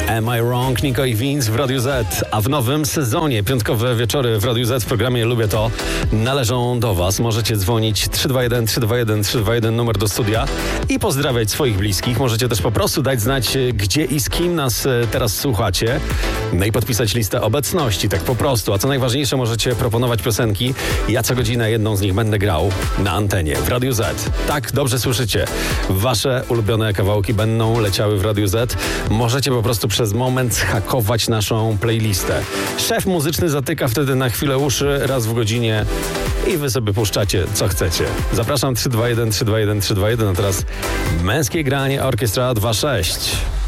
Am I Wrong? Nico i Vince w Radiu Z. A w nowym sezonie piątkowe wieczory w Radiu Z w programie Lubię To należą do Was. Możecie dzwonić 321 321 321 numer do studia i pozdrawiać swoich bliskich. Możecie też po prostu dać znać, gdzie i z kim nas teraz słuchacie. No i podpisać listę obecności, tak po prostu. A co najważniejsze, możecie proponować piosenki. Ja co godzinę jedną z nich będę grał na antenie w Radiu Z. Tak, dobrze słyszycie. Wasze ulubione kawałki będą leciały w Radiu Z. Możecie po prostu przez moment zhakować naszą playlistę. Szef muzyczny zatyka wtedy na chwilę uszy raz w godzinie i wy sobie puszczacie, co chcecie. Zapraszam 321 321 321, a teraz męskie granie Orkiestra 2.6.